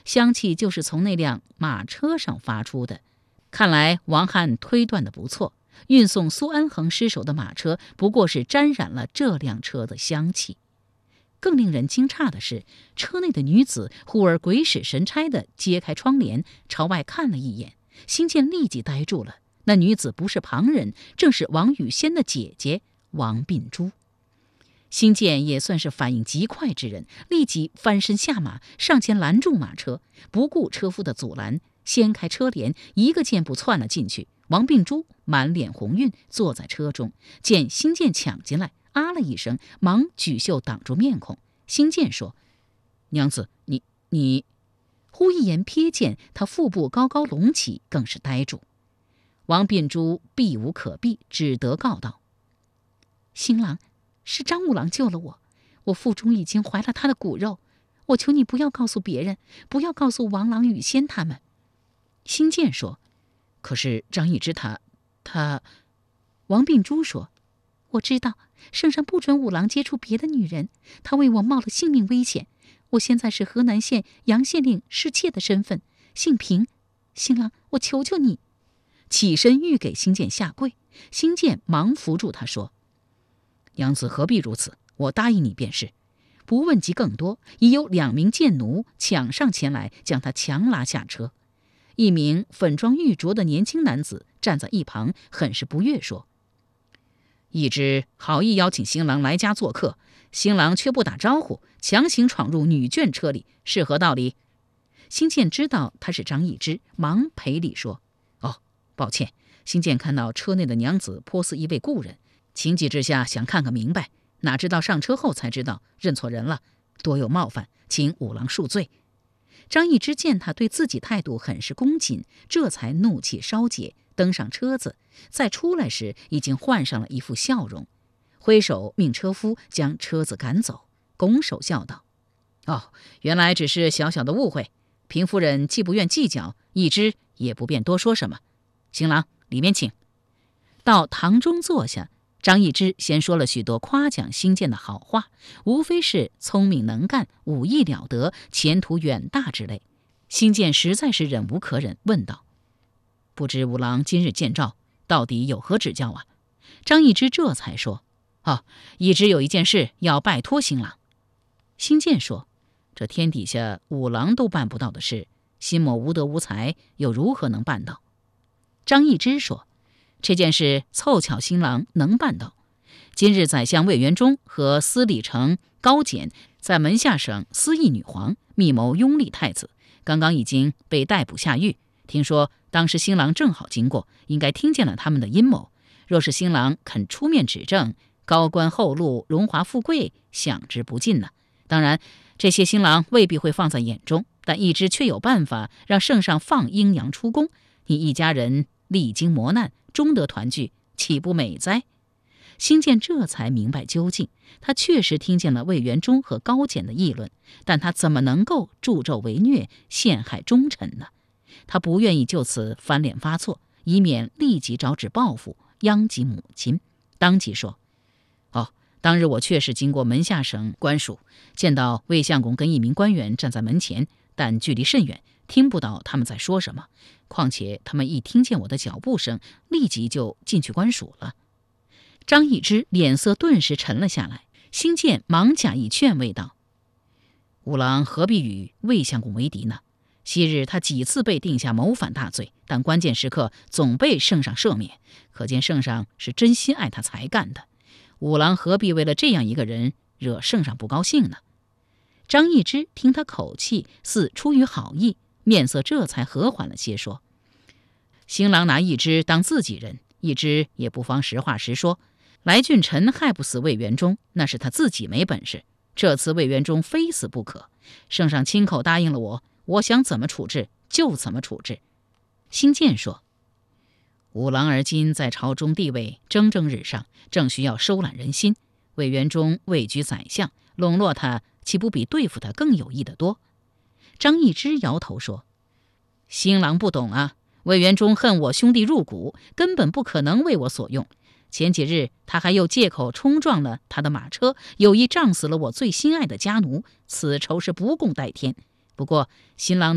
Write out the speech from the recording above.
香气就是从那辆马车上发出的。看来王翰推断的不错，运送苏安衡尸首的马车不过是沾染了这辆车的香气。更令人惊诧的是，车内的女子忽而鬼使神差地揭开窗帘，朝外看了一眼。辛渐立即呆住了，那女子不是旁人，正是王语仙的姐姐王秉珠。辛渐也算是反应极快之人，立即翻身下马，上前拦住马车，不顾车夫的阻拦，掀开车帘，一个箭步窜了进去。王秉珠满脸红晕，坐在车中，见辛渐抢进来，啊了一声，忙举袖挡住面孔。辛渐说：“娘子，你……”忽一眼瞥见他腹部高高隆起，更是呆住。王秉珠避无可避，只得告道：“新郎，是张五郎救了我，我腹中已经怀了他的骨肉，我求你不要告诉别人，不要告诉王朗、雨仙他们。”辛渐说：“可是张易之他……”王秉珠说：“我知道，圣上不准五郎接触别的女人，他为我冒了性命危险。我现在是河南县杨县令侍妾的身份，姓平。新郎，我求求你。”起身欲给辛渐下跪，辛渐忙扶住他说：“娘子何必如此？我答应你便是。”不问及更多，已有2名贱奴抢上前来，将他强拉下车。一名粉妆玉琢的年轻男子站在一旁，很是不悦，说：“易之好意邀请新郎来家做客，新郎却不打招呼，强行闯入女眷车里，是何道理？”辛渐知道他是张易之，忙赔礼说：“哦，抱歉，辛渐看到车内的娘子颇似一位故人，情急之下想看个明白，哪知道上车后才知道认错人了，多有冒犯，请五郎恕罪。”张易之见他对自己态度很是恭谨，这才怒气稍解，登上车子。再出来时，已经换上了一副笑容，挥手命车夫将车子赶走，拱手笑道：“哦，原来只是小小的误会，平夫人既不愿计较，易之也不便多说什么。新郎，里面请。”到堂中坐下，张易之先说了许多夸奖辛渐的好话，无非是聪明能干、武艺了得、前途远大之类。辛渐实在是忍无可忍，问道：“不知五郎今日见召，到底有何指教啊？”张易之这才说：“哦，易之有一件事要拜托新郎。”辛渐说：“这天底下五郎都办不到的事，新某无德无才，又如何能办到？”张易之说：“这件事凑巧新郎能办到。今日宰相魏元忠和司礼丞高简在门下省私议女皇，密谋拥立太子，刚刚已经被逮捕下狱。听说当时新郎正好经过，应该听见了他们的阴谋。若是新郎肯出面指证，高官厚禄、荣华富贵，享之不尽呢。当然，这些新郎未必会放在眼中，但易之却有办法让圣上放阴阳出宫。你一家人历经磨难，终得团聚，岂不美哉？”辛渐这才明白究竟，他确实听见了魏元忠和高简的议论，但他怎么能够助纣为虐，陷害忠臣呢？他不愿意就此翻脸发错，以免立即招致报复，殃及母亲。当即说：“哦，当日我确实经过门下省官署，见到魏相公跟一名官员站在门前，但距离甚远，听不到他们在说什么。况且他们一听见我的脚步声，立即就进去官署了。”张易之脸色顿时沉了下来，辛渐忙假意劝慰道：“五郎何必与魏相公为敌呢？昔日他几次被定下谋反大罪，但关键时刻总被圣上赦免，可见圣上是真心爱他才干的。五郎何必为了这样一个人惹圣上不高兴呢？”张易之听他口气似出于好意，面色这才和缓了些，说：“新郎拿易之当自己人，易之也不妨实话实说。来俊臣害不死魏元忠，那是他自己没本事。这次魏元忠非死不可，圣上亲口答应了我，我想怎么处置就怎么处置。”辛渐说：“五郎而今在朝中地位蒸蒸日上，正需要收揽人心。魏元忠位居宰相，笼络他岂不比对付他更有益得多？”张易之摇头说：“新郎不懂啊，魏元忠恨我兄弟入骨，根本不可能为我所用。前几日他还又借口冲撞了他的马车，有意杖死了我最心爱的家奴，此仇是不共戴天。不过新郎